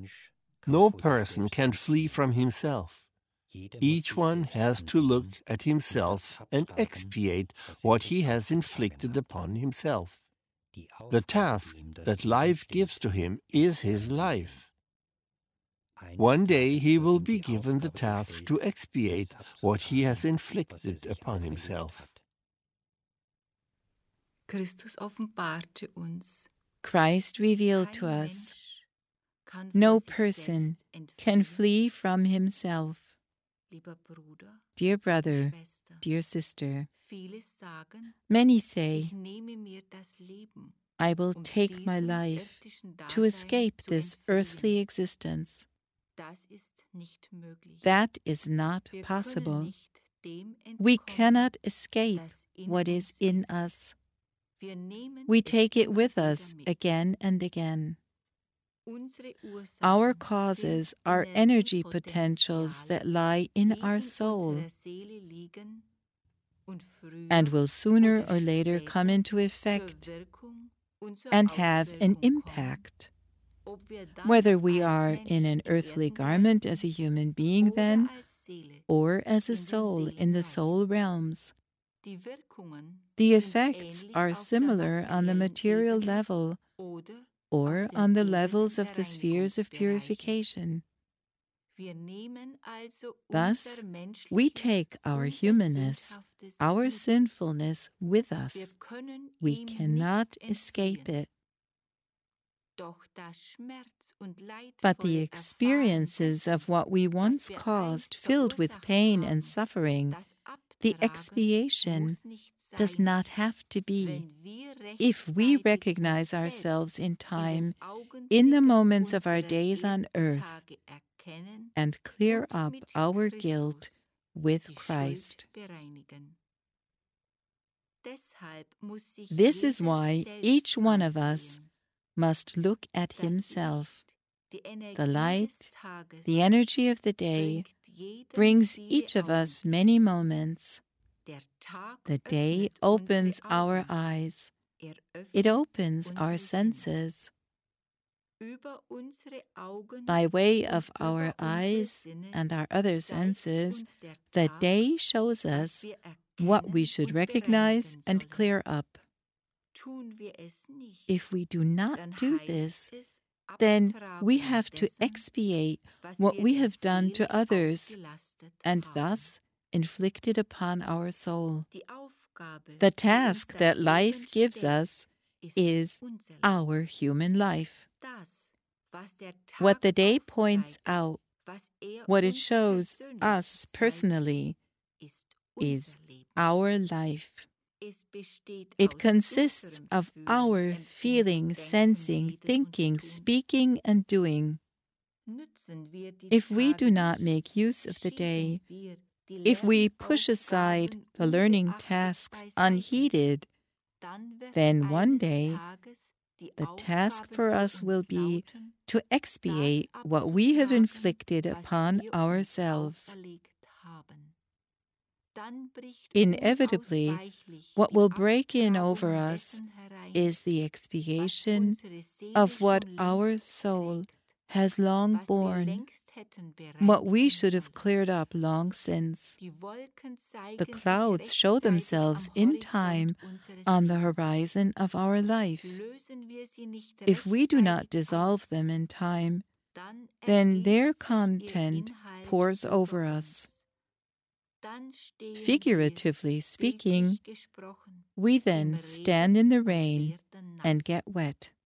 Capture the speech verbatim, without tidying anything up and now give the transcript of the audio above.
No person can flee from himself. Each one has to look at himself and expiate what he has inflicted upon himself. The task that life gives to him is his life. One day he will be given the task to expiate what he has inflicted upon himself. Christ revealed to us, no person can flee from himself. Dear brother, dear sister, many say, I will take my life to escape this earthly existence. That is not possible. We cannot escape what is in us. We take it with us again and again. Our causes are energy potentials that lie in our soul and will sooner or later come into effect and have an impact. Whether we are in an earthly garment as a human being then, or as a soul in the soul realms, the effects are similar on the material level or on the levels of the spheres of purification. Thus, we take our humanness, our sinfulness with us. We cannot escape it. But the experiences of what we once caused, filled with pain and suffering, the expiation does not have to be. If we recognize ourselves in time, in the moments of our days on earth, and clear up our guilt with Christ. This is why each one of us must look at himself. The light, the energy of the day, brings each of us many moments. The day opens our eyes. It opens our senses. By way of our eyes and our other senses, the day shows us what we should recognize and clear up. If we do not do this, then we have to expiate what we have done to others and thus inflicted upon our soul. The task that life gives us is our human life. What the day points out, what it shows us personally, is our life. It consists of our feeling, sensing, thinking, speaking, and doing. If we do not make use of the day, if we push aside the learning tasks unheeded, then one day the task for us will be to expiate what we have inflicted upon ourselves. Inevitably, what will break in over us is the expiation of what our soul has long borne, what we should have cleared up long since. The clouds show themselves in time on the horizon of our life. If we do not dissolve them in time, then their content pours over us. Figuratively speaking, we then stand in the rain and get wet.